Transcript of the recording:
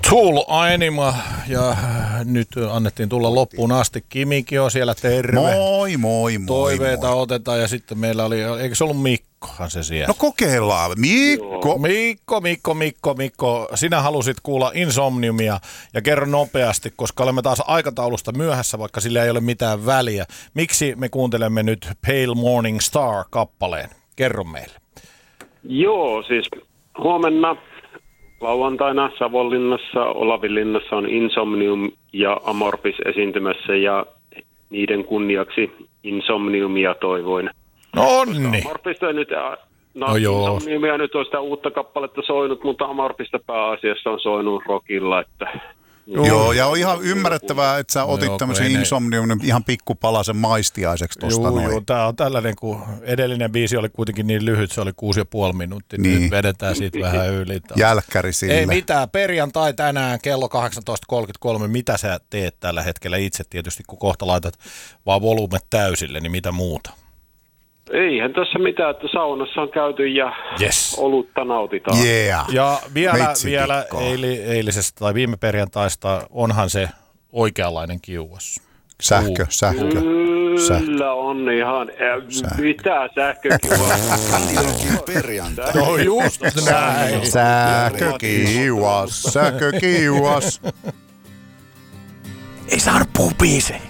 Tool Anima, ja nyt annettiin tulla loppuun asti. Kimikin on siellä, terve. Moi. Toiveita otetaan, ja sitten meillä oli, eikö se ollut Mikkohan se siellä? No kokeillaan. Mikko, sinä halusit kuulla Insomniumia, ja kerro nopeasti, koska olemme taas aikataulusta myöhässä, vaikka sillä ei ole mitään väliä. Miksi me kuuntelemme nyt Pale Morning Star-kappaleen? Kerro meille. Joo, siis huomenna lauantaina Savonlinnassa, Olavinlinnassa on Insomnium ja Amorphis esiintymässä, ja niiden kunniaksi Insomniumia toivoin. Nonni. Amorphista nyt, Insomniumia nyt on sitä uutta kappaletta soinut, mutta Amorphista pääasiassa on soinut rockilla, että... Joo, ja on ihan ymmärrettävää, että sä otit tämmöisen Insomniumin ihan pikkupalasen maistiaiseksi tosta noin. Joo, tää on tällainen, kun edellinen biisi oli kuitenkin niin lyhyt, se oli 6,5 minuuttia, niin. Nyt vedetään siitä vähän yli. Jälkkäri sille. Ei mitään, perjantai tänään kello 18.33, mitä sä teet tällä hetkellä itse tietysti, kun kohta laitat vaan volyymet täysille, niin mitä muuta? Eihän tässä mitään, että saunassa on käyty ja olutta nautitaan. Yeah. Ja vielä eilisestä tai viime perjantaista onhan se oikeanlainen kiuas. Sähkö. Kyllä on ihan, mitä sähkökiuas. Perjantai. No just näin. Sähkökiuas. Ei saanut puhua biisejä.